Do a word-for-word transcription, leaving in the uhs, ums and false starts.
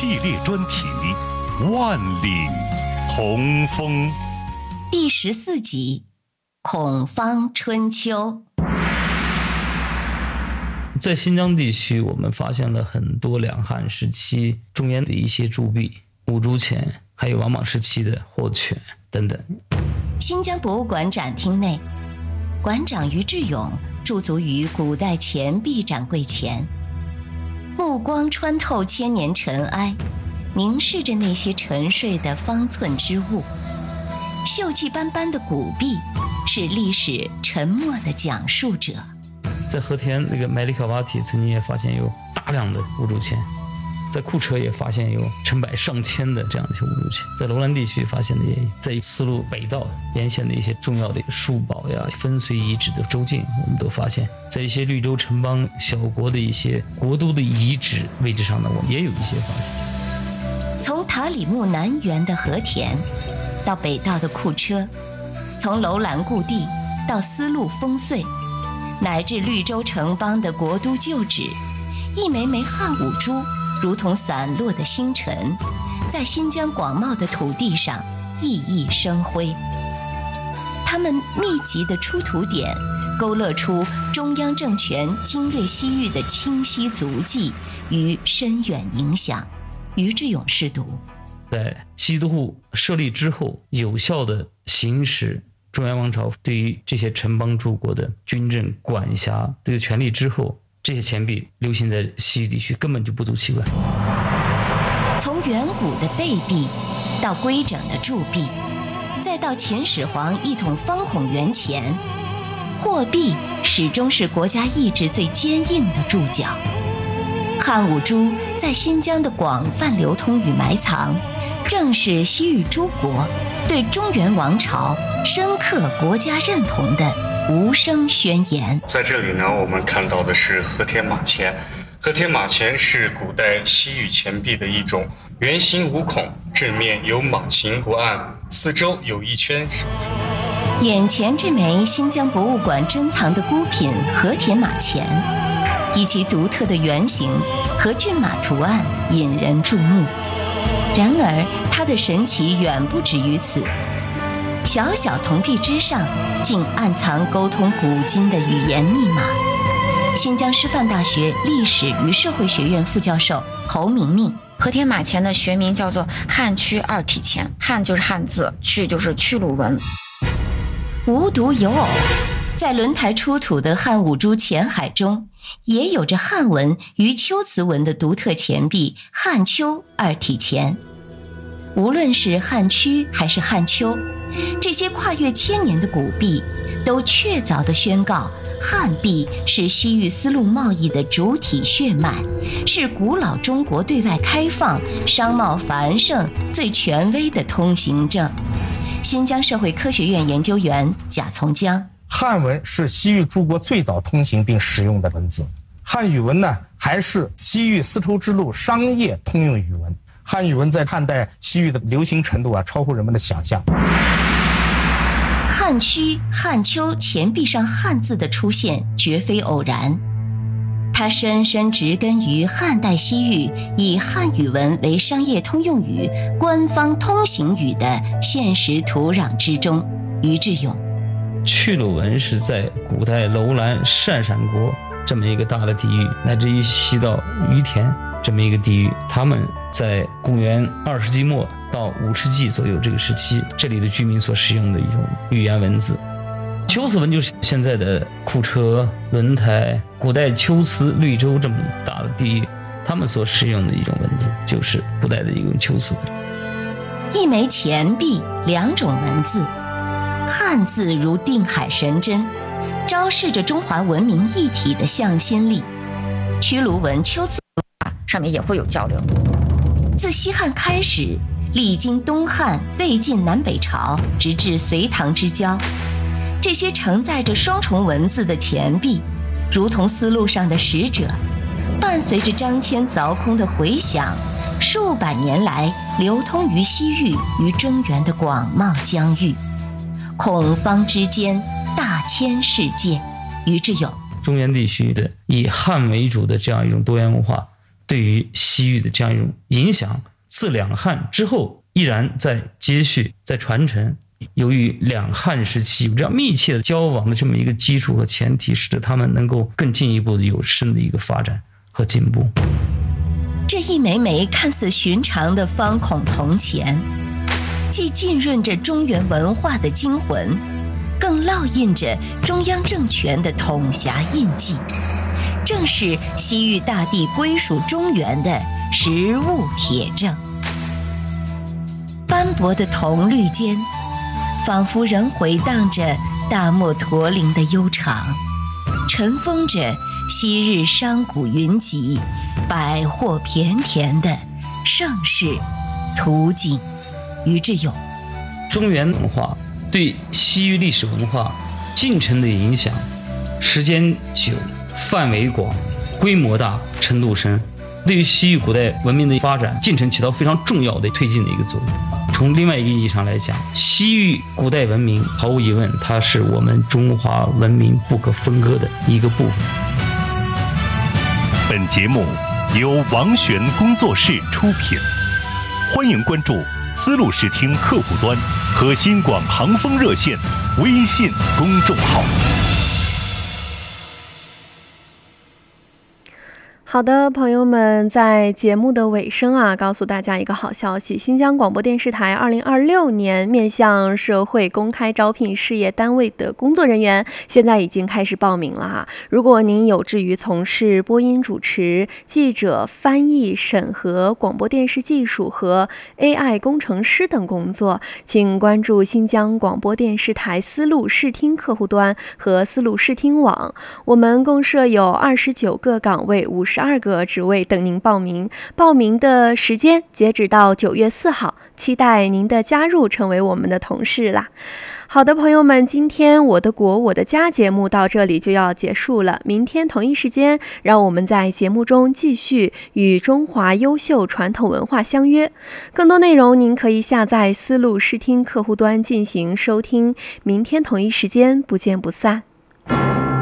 系列专题《万里同风》 第十四集《孔方春秋》。 在新疆地区，我们发现了很多两汉时期中原的一些铸币，五铢钱，还有王莽时期的霍权等等。 新疆博物馆展厅内，馆长于志勇驻足于古代钱币展柜前，目光穿透千年尘埃，凝视着那些沉睡的方寸之物。锈迹斑斑的古币是历史沉默的讲述者。 在和田那个麦里卡瓦体曾经也发现有大量的五铢钱，在库车也发现有成百上千的这样的一些五铢钱，在楼兰地区发现的也有，在丝路北道沿线的一些重要的书堡呀、分隋遗址的州境，我们都发现，在一些绿洲城邦小国的一些国都的遗址位置上呢，我们也有一些发现。 从塔里木南缘的和田到北道的库车，从楼兰故地到丝路烽燧，乃至绿洲城邦的国都旧址，一枚枚汉五铢如同散落的星辰，在新疆广袤的土地上熠熠生辉。它们密集的出土点勾勒出中央政权经略西域的清晰足迹与深远影响。于志勇试读， 在西都护设立之后，有效地行使中原王朝对于这些城邦诸国的军政管辖这个权利之后，这些钱币流行在西域地区根本就不足奇怪。 从远古的贝币到规整的铸币，再到秦始皇一统方孔元钱，货币始终是国家意志最坚硬的注脚。汉五铢在新疆的广泛流通与埋藏，正是西域诸国对中原王朝深刻国家认同的无声宣言。 在这里呢，我们看到的是和田马钱。和田马钱是古代西域钱币的一种，圆形无孔，正面有蟒形图案，四周有一圈。 眼前这枚新疆博物馆珍藏的孤品和田马钱，以其独特的圆形和骏马图案引人注目。然而它的神奇远不止于此，小小铜币之上竟暗藏沟通古今的语言密码。新疆师范大学历史与社会学院副教授侯明明， 和田马钱的学名叫做汉区二体钱，汉就是汉字，区就是曲鲁文。 无独有偶，在轮台出土的汉五铢钱海中，也有着汉文与秋瓷文的独特钱币汉丘二体钱。无论是汉区还是汉丘，这些跨越千年的古币都确凿地宣告，汉币是西域丝路贸易的主体血脉，是古老中国对外开放、商贸繁盛最权威的通行证。新疆社会科学院研究员贾从江， 汉文是西域诸国最早通行并使用的文字，汉语文呢，还是西域丝绸之路商业通用语文。汉语文在汉代西域的流行程度啊，超乎人们的想象。 汉区、汉丘钱币上汉字的出现绝非偶然，它深深植根于汉代西域以汉语文为商业通用语、官方通行语的现实土壤之中。于志勇， 曲鲁文是在古代楼兰、鄯善国这么一个大的地域，乃至于西到于田这么一个地域，他们在公元二世纪末到五世纪左右这个时期，这里的居民所使用的一种语言文字。秋瓷文就是现在的库车、轮台，古代秋瓷绿洲这么大的地域，他们所使用的一种文字就是古代的一种秋瓷文。 一枚钱币，两种文字，汉字如定海神针，昭示着中华文明一体的向心力。曲卢文、秋瓷上面也会有交流。 自西汉开始，历经东汉、魏晋、南北朝，直至隋唐之交，这些承载着双重文字的钱币，如同丝路上的使者，伴随着张骞凿空的回响，数百年来流通于西域与中原的广袤疆域。孔方之间，大千世界。于志勇， 中原地区的以汉为主的这样一种多元文化， 对于西域的这样一种影响，自两汉之后依然在接续在传承。由于两汉时期有这样密切的交往的这么一个基础和前提，使得他们能够更进一步的有深的一个发展和进步。 这一枚枚看似寻常的方孔铜钱，既浸润着中原文化的精魂，更烙印着中央政权的统辖印记，正是西域大地归属中原的实物铁证。斑驳的铜绿间，仿佛仍回荡着大漠驼铃的悠长，尘封着昔日商贾云集、百货骈田的盛世图景。于志勇， 中原文化对西域历史文化进程的影响，时间久、范围广、规模大、程度深，对于西域古代文明的发展进程起到非常重要的推进的一个作用。从另外一个意义上来讲，西域古代文明毫无疑问，它是我们中华文明不可分割的一个部分。 本节目由王璇工作室出品，欢迎关注丝路视听客户端和新广航风热线微信公众号。 好的，朋友们，在节目的尾声啊，告诉大家一个好消息：新疆广播电视台二零二六年面向社会公开招聘事业单位的工作人员，现在已经开始报名了哈。如果您有志于从事播音主持、记者、翻译、审核、广播电视技术和 A I 工程师等工作，请关注新疆广播电视台丝路视听客户端和丝路视听网。我们共设有二十九个岗位，五十二个职位等您报名。报名的时间截止到九月四号，期待您的加入，成为我们的同事啦。好的，朋友们，今天我的国我的家节目到这里就要结束了。明天同一时间，让我们在节目中继续与中华优秀传统文化相约。更多内容您可以下载丝路视听客户端进行收听。明天同一时间不见不散。